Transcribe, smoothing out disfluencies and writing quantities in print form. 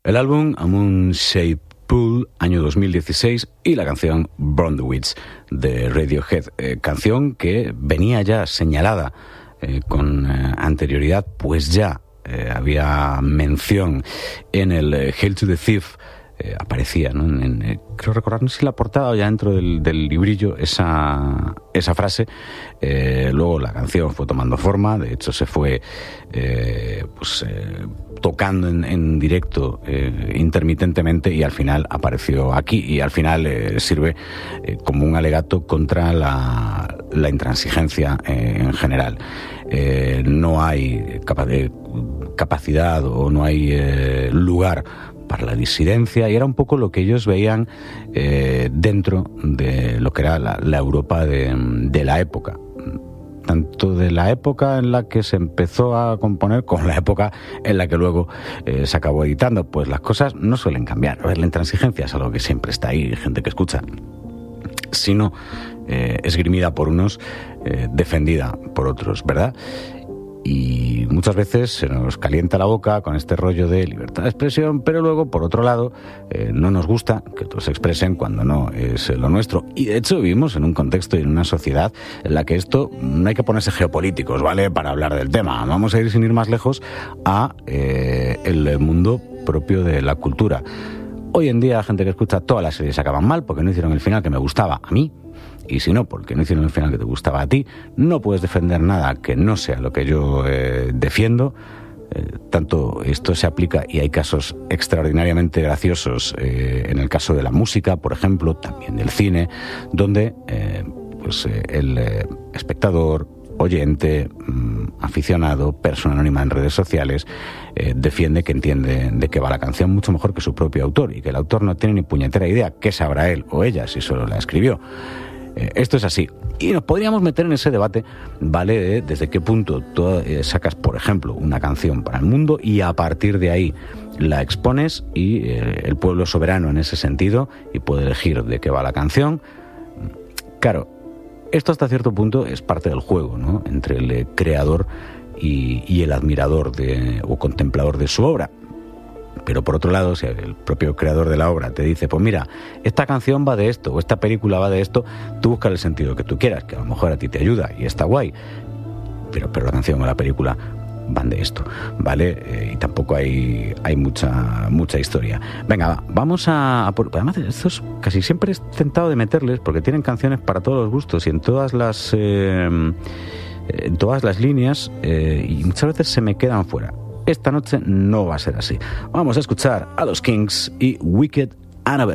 El álbum A Moon Shaped Pool, año 2016, y la canción Burn the Witch de Radiohead, canción que venía ya señalada con anterioridad, pues ya había mención en el Hail to the Thief, aparecía, ¿no? Creo recordar, no sé si la portada o ya dentro del librillo, esa frase. Luego la canción fue tomando forma, de hecho se fue tocando en directo intermitentemente, y al final apareció aquí, y al final sirve como un alegato contra la intransigencia en general. No hay capacidad o no hay lugar para la disidencia, y era un poco lo que ellos veían dentro de lo que era la Europa de la época, tanto de la época en la que se empezó a componer como la época en la que luego se acabó editando. Pues las cosas no suelen cambiar. A ver, la intransigencia es algo que siempre está ahí, gente que escucha, si no esgrimida por unos, defendida por otros, ¿verdad? Y muchas veces se nos calienta la boca con este rollo de libertad de expresión, pero luego, por otro lado, no nos gusta que todos se expresen cuando no es lo nuestro. Y de hecho vivimos en un contexto y en una sociedad en la que esto no hay que ponerse geopolíticos, ¿vale?, para hablar del tema. Vamos a ir sin ir más lejos a el mundo propio de la cultura. Hoy en día, gente que escucha todas las series acaban mal porque no hicieron el final que me gustaba a mí. Y si no, porque no hicieron el final que te gustaba a ti, no puedes defender nada que no sea lo que yo defiendo. Tanto esto se aplica, y hay casos extraordinariamente graciosos en el caso de la música, por ejemplo, también del cine, donde el espectador, oyente, aficionado, persona anónima en redes sociales, defiende que entiende de qué va la canción mucho mejor que su propio autor, y que el autor no tiene ni puñetera idea qué sabrá él o ella si solo la escribió. Esto es así, y nos podríamos meter en ese debate, ¿vale?, desde qué punto tú sacas, por ejemplo, una canción para el mundo y a partir de ahí la expones, y el pueblo es soberano en ese sentido y puede elegir de qué va la canción. Claro, esto hasta cierto punto es parte del juego, ¿no?, entre el creador y el admirador o contemplador de su obra. Pero por otro lado, si el propio creador de la obra te dice, pues mira, esta canción va de esto, o esta película va de esto, tú buscas el sentido que tú quieras, que a lo mejor a ti te ayuda y está guay, pero la canción o la película van de esto, ¿vale? Y tampoco hay mucha historia. Venga, vamos además, estos casi siempre he tentado de meterles, porque tienen canciones para todos los gustos y en todas las líneas, y muchas veces se me quedan fuera. Esta noche no va a ser así. Vamos a escuchar a los Kings y Wicked Annabelle.